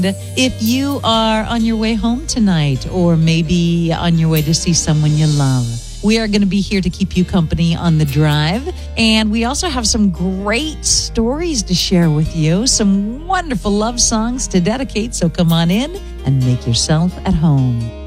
If you are on your way home tonight, or maybe on your way to see someone you love, we are going to be here to keep you company on the drive. And we also have some great stories to share with you, some wonderful love songs to dedicate. So come on in and make yourself at home.